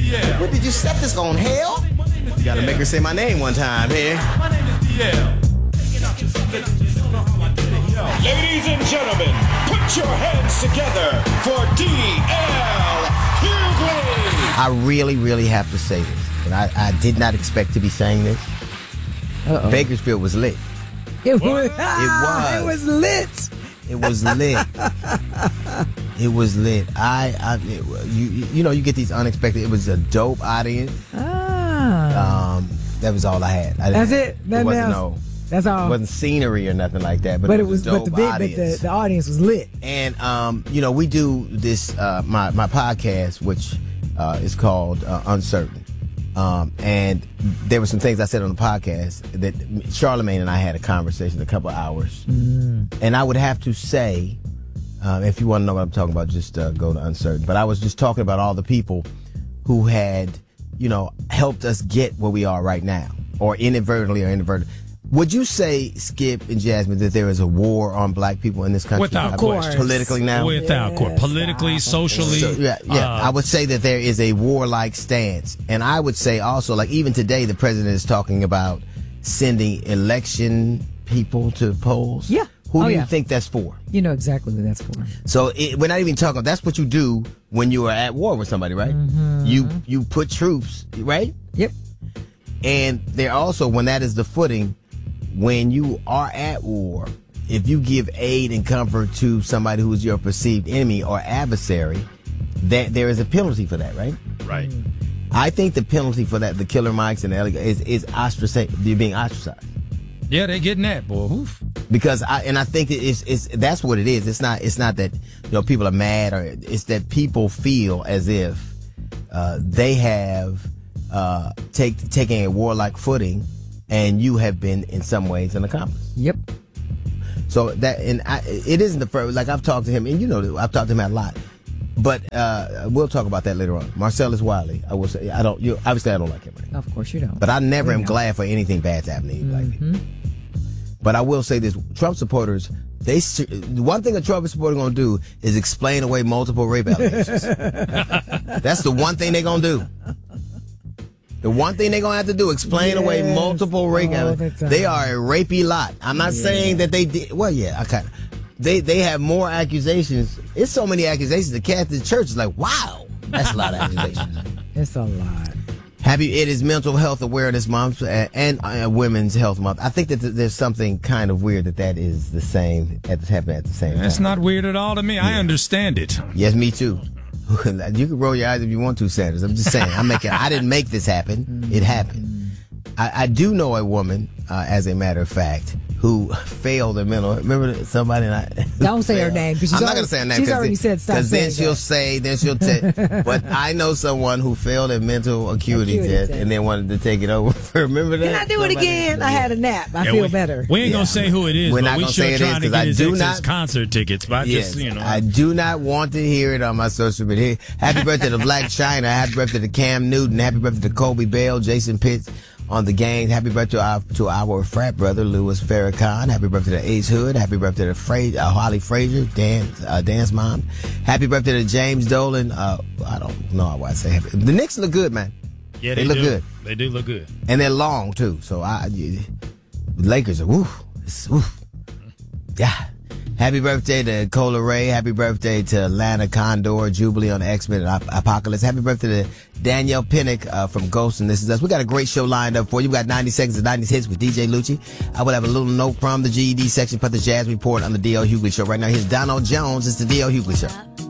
DL. What, did you set this on hell? You gotta make her say my name one time here. My name is DL. Ladies and gentlemen, put your hands together for D.L. Hughley. I really, really have to say this, and I did not expect to be saying this. Uh-oh. Bakersfield was lit. It was. It was lit. It was lit. It was lit. You get these unexpected. It was a dope audience. That was all I had. That's it. It wasn't That's all. It wasn't scenery or nothing like that. But it was a dope audience. The audience was lit. And we do this my podcast, which is called Uncertain. And there were some things I said on the podcast that Charlamagne and I had a conversation a couple hours. And I would have to say, if you want to know what I'm talking about, just go to Uncertain. But I was just talking about all the people who had, helped us get where we are right now, or inadvertently or inadvertently. Would you say, Skip and Jasmine, that there is a war on black people in this country? Without question. Politically now? Without question. Politically, socially. So, I would say that there is a warlike stance. And I would say also, like even today, the president is talking about sending election people to polls. Yeah. Who do you think that's for? You know exactly what that's for. So we're not even talking. That's what you do when you are at war with somebody, right? Mm-hmm. You put troops, right? Yep. And they're also, when that is the footing, when you are at war, if you give aid and comfort to somebody who is your perceived enemy or adversary, that there is a penalty for that, right? Right. I think the penalty for that, the Killer Mikes and the is ostracized. You're being ostracized. Yeah, they're getting that, boy. Oof. Because I think it's that's what it is. It's not that people are mad, or it's that people feel as if they have taken a warlike footing, and you have been in some ways an accomplice. Yep. So that it isn't the first. Like I've talked to him, and I've talked to him a lot. But we'll talk about that later on. Marcellus Wiley, I will say, obviously I don't like him. Right? Of course you don't. But I never am glad for anything bad to happen to black people. But I will say this: Trump supporters, one thing a Trump supporter gonna do is explain away multiple rape allegations. That's the one thing they're gonna do. The one thing they're gonna have to do, explain away multiple rape allegations. They are a rapey lot. I'm not saying that they did. Well, yeah, I kind of. They have more accusations. It's so many accusations. The Catholic Church is like, wow, that's a lot of accusations. It's a lot. It is Mental Health Awareness Month and Women's Health Month. I think that there's something kind of weird that is the same happening at the same time. That's not weird at all to me. Yeah. I understand it. Yes, me too. You can roll your eyes if you want to, Sanders. I'm just saying. I didn't make this happen. It happened. I do know a woman, as a matter of fact, who failed a mental. Remember somebody? Don't say her name. I'm not going to say her name. She's already said stop. Because then she'll say, but I know someone who failed a mental acuity test and then wanted to take it over. Remember that? Can I do it again? I had a nap. I feel better. We ain't going to say who it is, We're but not we gonna say sure trying to get his ex's concert tickets. But I do not want to hear it on my social media. Happy birthday to Black China. Happy birthday to Cam Newton. Happy birthday to Kobe Bell, Jason Pitts. On the gang, happy birthday to our frat brother Louis Farrakhan. Happy birthday to Ace Hood. Happy birthday to Holly Frazier, Dan's mom. Happy birthday to James Dolan. I don't know why I say happy. The Knicks look good, man. Yeah, they look good. They do look good, and they're long too. So the Lakers are woof. Yeah. Happy birthday to Cola Ray. Happy birthday to Atlanta Condor, Jubilee on the X-Men Apocalypse. Happy birthday to Danielle Pinnick from Ghost and This Is Us. We got a great show lined up for you. We got 90 seconds of 90s hits with DJ Lucci. I will have a little note from the GED section, put the Jazz Report on the D.L. Hughley Show. Right now, here's Donald Jones. It's the D.L. Hughley Show.